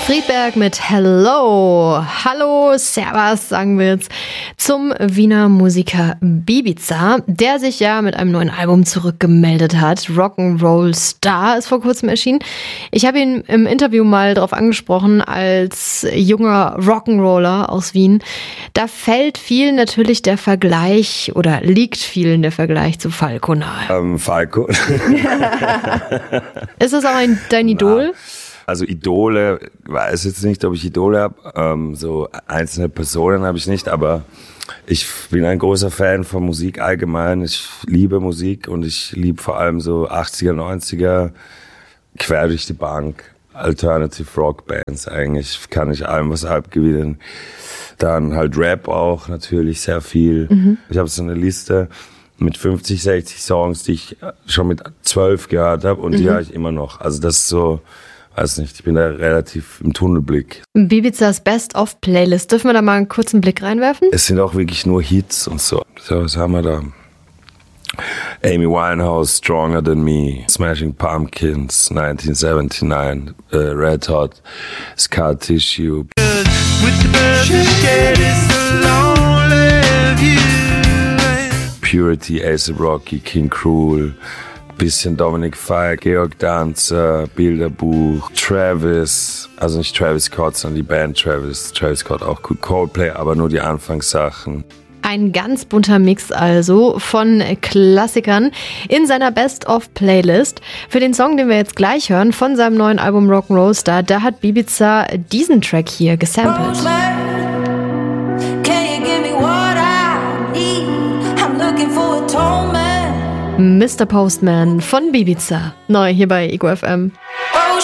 Friedberg mit Hello. Hallo, Servus, sagen wir jetzt zum Wiener Musiker Bibiza, der sich ja mit einem neuen Album zurückgemeldet hat. Rock'n'Roll Star ist vor kurzem erschienen. Ich habe ihn im Interview mal darauf angesprochen, als junger Rock'n'Roller aus Wien. Da fällt vielen natürlich der Vergleich oder liegt vielen der Vergleich zu Falco nahe. Falco. Ist das auch dein Idol? Also Idole, weiß jetzt nicht, ob ich Idole habe, so einzelne Personen habe ich nicht, aber ich bin ein großer Fan von Musik allgemein. Ich liebe Musik und ich liebe vor allem so 80er, 90er, quer durch die Bank, Alternative Rock Bands eigentlich, kann ich allem was abgewinnen. Dann halt Rap auch natürlich sehr viel. Ich habe so eine Liste mit 50, 60 Songs, die ich schon mit 12 gehört habe und die höre ich immer noch. Also das ist so, weiß nicht, ich bin da relativ im Tunnelblick. Bibizas Best-of-Playlist, dürfen wir da mal einen kurzen Blick reinwerfen? Es sind auch wirklich nur Hits und so. So, was haben wir da? Amy Winehouse, Stronger Than Me, Smashing Pumpkins, 1979, Red Hot, Scar Tissue. Purity, A$AP Rocky, King Cruel, bisschen Dominic Fike, Georg Danzer, Bilderbuch, Travis, also nicht Travis Scott, sondern die Band Travis Scott auch gut, Coldplay, aber nur die Anfangssachen. Ein ganz bunter Mix also von Klassikern in seiner Best-of-Playlist. Für den Song, den wir jetzt gleich hören, von seinem neuen Album Rock'n'Roll Star, da hat Bibiza diesen Track hier gesampelt. Mr. Postman von Bibiza, neu hier bei Ego FM.